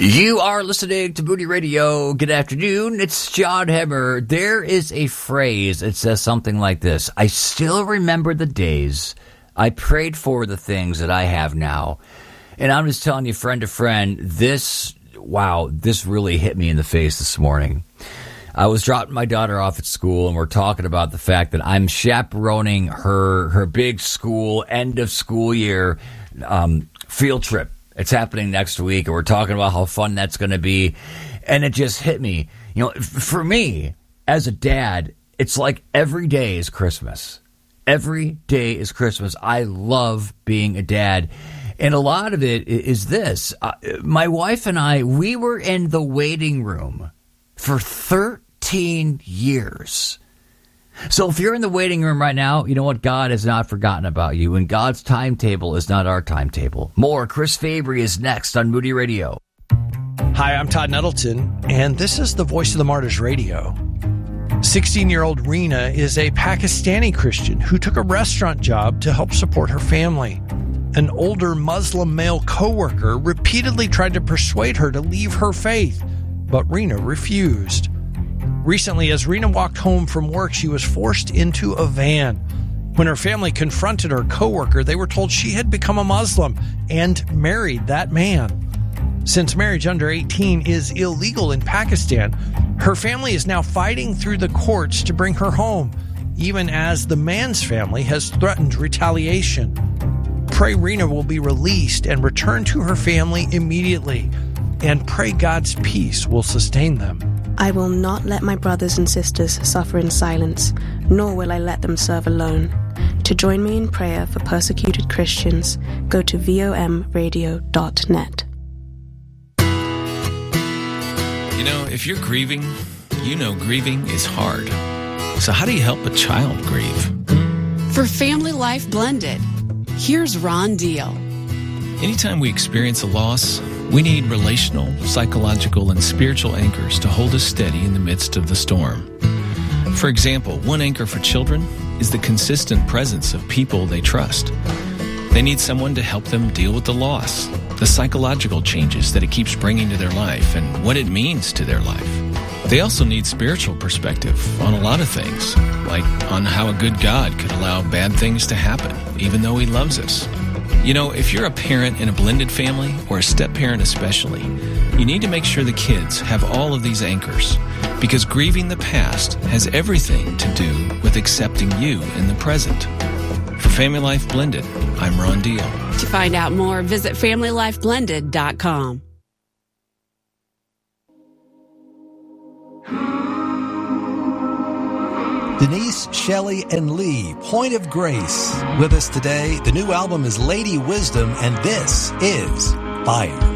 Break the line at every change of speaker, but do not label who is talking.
You are listening to Moody Radio. Good afternoon. It's John Hemmer. There is a phrase. It says something like this. I still remember the days I prayed for the things that I have now. And I'm just telling you, friend to friend, this really hit me in the face this morning. I was dropping my daughter off at school, and we're talking about the fact that I'm chaperoning her big school, end of school year field trip. It's happening next week, and we're talking about how fun that's going to be. And it just hit me. You know, for me, as a dad, it's like every day is Christmas. Every day is Christmas. I love being a dad. And a lot of it is this. My wife and I, we were in the waiting room for 13 years. So if you're in the waiting room right now, you know what? God has not forgotten about you, and God's timetable is not our timetable. More Chris Fabry is next on Moody Radio.
Hi, I'm Todd Nettleton, and this is the Voice of the Martyrs Radio. 16-year-old Rena is a Pakistani Christian who took a restaurant job to help support her family. An older Muslim male coworker repeatedly tried to persuade her to leave her faith, but Rena refused. Recently, as Rena walked home from work, she was forced into a van. When her family confronted her coworker, they were told she had become a Muslim and married that man. Since marriage under 18 is illegal in Pakistan, her family is now fighting through the courts to bring her home, even as the man's family has threatened retaliation. Pray Rena will be released and return to her family immediately, and pray God's peace will sustain them.
I will not let my brothers and sisters suffer in silence, nor will I let them serve alone. To join me in prayer for persecuted Christians, go to vomradio.net.
You know, if you're grieving, you know grieving is hard. So how do you help a child grieve?
For Family Life Blended, here's Ron Deal.
Anytime we experience a loss, we need relational, psychological, and spiritual anchors to hold us steady in the midst of the storm. For example, one anchor for children is the consistent presence of people they trust. They need someone to help them deal with the loss, the psychological changes that it keeps bringing to their life, and what it means to their life. They also need spiritual perspective on a lot of things, like on how a good God could allow bad things to happen, even though He loves us. You know, if you're a parent in a blended family, or a step-parent especially, you need to make sure the kids have all of these anchors, because grieving the past has everything to do with accepting you in the present. For Family Life Blended, I'm Ron Deal.
To find out more, visit FamilyLifeBlended.com.
Denise, Shelley, and Lee, Point of Grace. With us today, the new album is Lady Wisdom, and this is Fire.